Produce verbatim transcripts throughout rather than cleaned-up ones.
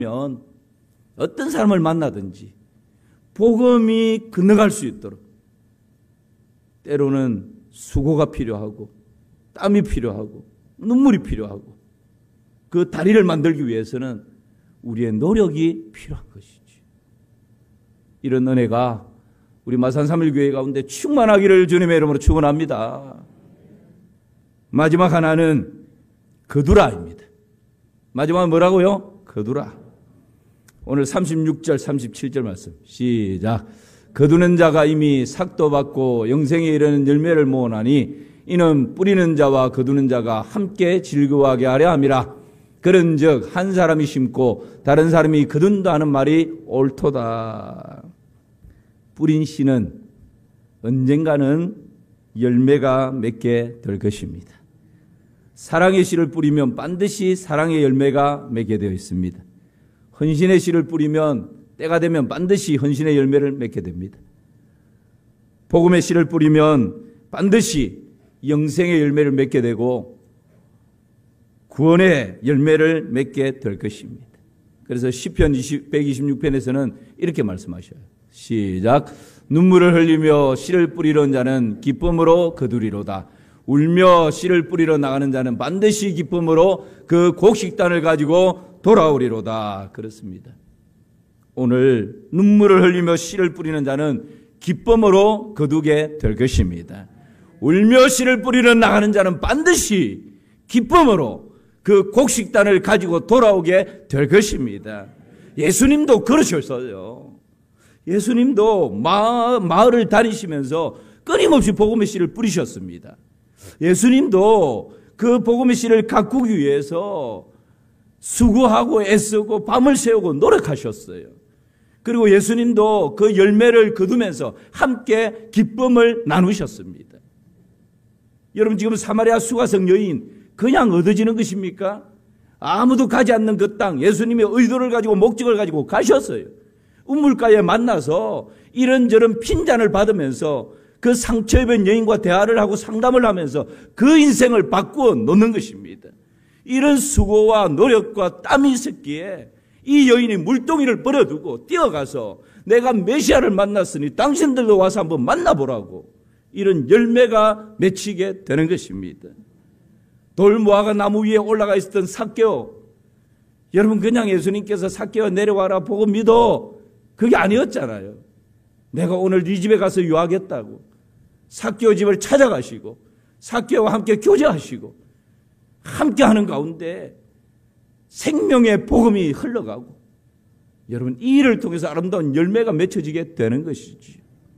어떤 사람을 만나든지 복음이 건너갈 수 있도록 때로는 수고가 필요하고 땀이 필요하고 눈물이 필요하고 그 다리를 만들기 위해서는 우리의 노력이 필요한 것이지. 이런 은혜가 우리 마산 삼일교회 가운데 충만하기를 주님의 이름으로 축원합니다. 마지막 하나는 거두라입니다. 마지막은 뭐라고요? 거두라. 오늘 삼십육 절 삼십칠 절 말씀 시작. 거두는 자가 이미 삭도 받고 영생에 이르는 열매를 모으나니 이는 뿌리는 자와 거두는 자가 함께 즐거워하게 하려 함이라. 그런즉 한 사람이 심고 다른 사람이 거둔다 하는 말이 옳도다. 뿌린 씨는 언젠가는 열매가 맺게 될 것입니다. 사랑의 씨를 뿌리면 반드시 사랑의 열매가 맺게 되어 있습니다. 헌신의 씨를 뿌리면 때가 되면 반드시 헌신의 열매를 맺게 됩니다. 복음의 씨를 뿌리면 반드시 영생의 열매를 맺게 되고 구원의 열매를 맺게 될 것입니다. 그래서 시편 백이십육 편에서는 이렇게 말씀하셔요. 시작. 눈물을 흘리며 씨를 뿌리는 자는 기쁨으로 거두리로다. 울며 씨를 뿌리러 나가는 자는 반드시 기쁨으로 그 곡식단을 가지고 돌아오리로다. 그렇습니다. 오늘 눈물을 흘리며 씨를 뿌리는 자는 기쁨으로 거두게 될 것입니다. 울며 씨를 뿌리러 나가는 자는 반드시 기쁨으로 그 곡식단을 가지고 돌아오게 될 것입니다. 예수님도 그러셨어요. 예수님도 마, 마을을 다니시면서 끊임없이 복음의 씨를 뿌리셨습니다. 예수님도 그 복음의 씨를 가꾸기 위해서 수고하고 애쓰고 밤을 새우고 노력하셨어요. 그리고 예수님도 그 열매를 거두면서 함께 기쁨을 나누셨습니다. 여러분 지금 사마리아 수가성 여인 그냥 얻어지는 것입니까? 아무도 가지 않는 그 땅 예수님의 의도를 가지고 목적을 가지고 가셨어요. 우물가에 만나서 이런저런 핀잔을 받으면서 그 상처 입은 여인과 대화를 하고 상담을 하면서 그 인생을 바꾸어 놓는 것입니다. 이런 수고와 노력과 땀이 있었기에 이 여인이 물동이를 버려두고 뛰어가서 내가 메시아를 만났으니 당신들도 와서 한번 만나보라고 이런 열매가 맺히게 되는 것입니다. 돌무화과 나무 위에 올라가 있었던 삭개오, 여러분 그냥 예수님께서 삭개오 내려와라 보고 믿어 그게 아니었잖아요. 내가 오늘 네 집에 가서 유하겠다고 삭개오 집을 찾아가시고 삭개오와 함께 교제하시고 함께 하는 가운데 생명의 복음이 흘러가고 여러분 이 일을 통해서 아름다운 열매가 맺혀지게 되는 것이지.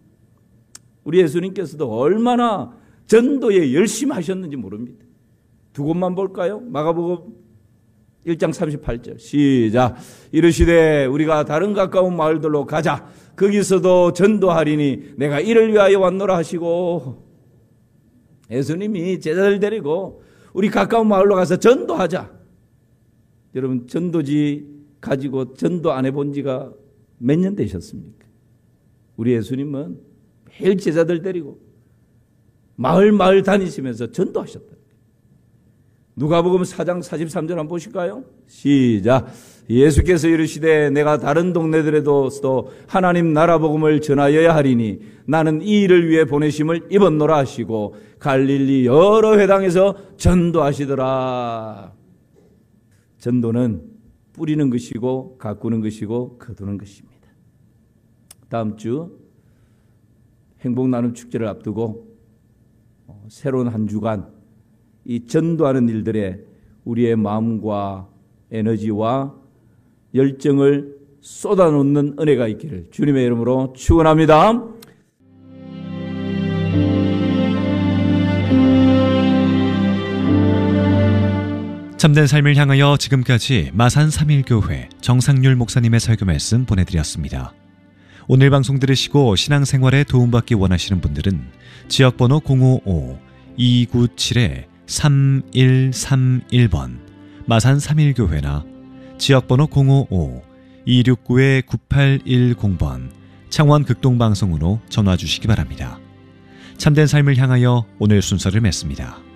우리 예수님께서도 얼마나 전도에 열심히 하셨는지 모릅니다. 두 곳만 볼까요? 마가복음 일 장 삼십팔 절 시작. 이르시되 우리가 다른 가까운 마을들로 가자. 거기서도 전도하리니 내가 이를 위하여 왔노라 하시고 예수님이 제자들 데리고 우리 가까운 마을로 가서 전도하자. 여러분 전도지 가지고 전도 안 해본 지가 몇 년 되셨습니까? 우리 예수님은 매일 제자들 데리고 마을 마을 다니시면서 전도하셨다. 누가복음 사 장 사십삼 절 한번 보실까요? 시작. 예수께서 이르시되 내가 다른 동네들에도 하나님 나라 복음을 전하여야 하리니 나는 이 일을 위해 보내심을 입었노라 하시고 갈릴리 여러 회당에서 전도하시더라. 전도는 뿌리는 것이고 가꾸는 것이고 거두는 것입니다. 다음 주 행복 나눔 축제를 앞두고 새로운 한 주간 이 전도하는 일들에 우리의 마음과 에너지와 열정을 쏟아놓는 은혜가 있기를 주님의 이름으로 축원합니다. 참된 삶을 향하여 지금까지 마산 삼일교회 정상률 목사님의 설교 말씀 보내드렸습니다. 오늘 방송 들으시고 신앙생활에 도움받기 원하시는 분들은 지역번호 공오오 이구칠 삼일삼일 번 마산 삼일교회나 지역번호 공오오 이육구 구팔일공 번 창원 극동방송으로 전화 주시기 바랍니다. 참된 삶을 향하여 오늘 순서를 맺습니다.